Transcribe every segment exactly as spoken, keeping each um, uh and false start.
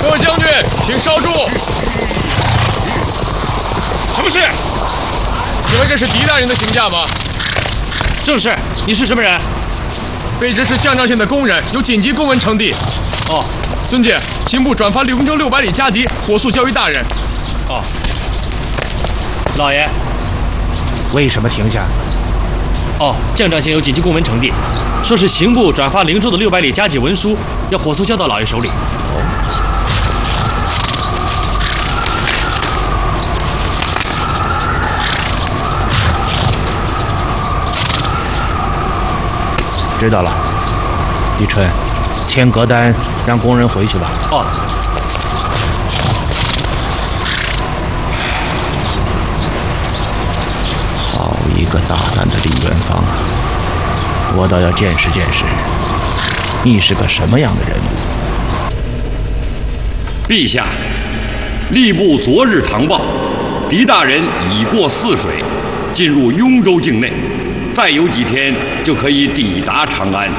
各位将军，请稍住。 什么事？ 请问这是狄大人的行驾吗？ 正是。你是什么人？ 卑职是绛江县的工人，有紧急公文呈递。 哦， 孙姐，刑部转发灵州六百里加急，火速交于大人。 哦，老爷， 为什么停下？ 哦，绛江县有紧急公文呈递，说是刑部转发灵州的六百里加急文书，要火速交到老爷手里。 知道了，李春，签革单，让工人回去吧。 哦。 好一个大胆的李元芳啊！我倒要见识见识，你是个什么样的人物？ 陛下，吏部昨日唐报，狄大人已过泗水，进入雍州境内，再有几天就可以抵达长安。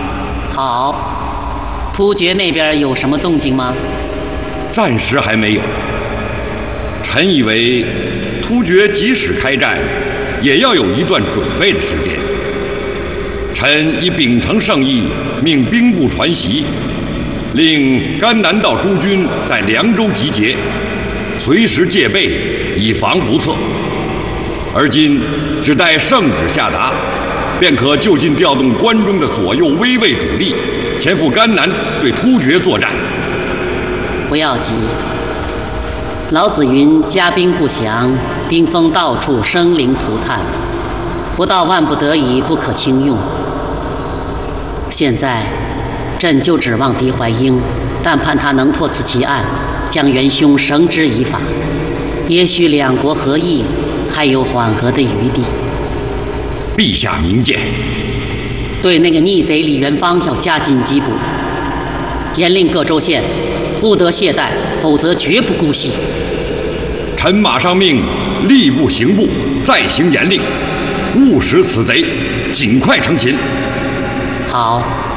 好，突厥那边有什么动静吗？ 暂时还没有。臣以为，突厥即使开战，也要有一段准备的时间。臣已秉承圣意，命兵部传檄，令甘南道诸军在凉州集结，随时戒备，以防不测。而今只待圣旨下达，便可就近调动关中的左右威卫主力，前赴甘南对突厥作战。 不要急，老子云：家兵不详，兵锋到处，生灵涂炭，不到万不得已，不可轻用。现在，朕就指望狄怀英，但盼他能破此奇案，将元凶绳之以法，也许两国合议还有缓和的余地。 陛下明鉴。 对那个逆贼李元芳要加紧缉捕，严令各州县不得懈怠，否则绝不姑息。 臣马上命吏部、刑部再行严令，务使此贼尽快成擒。 好。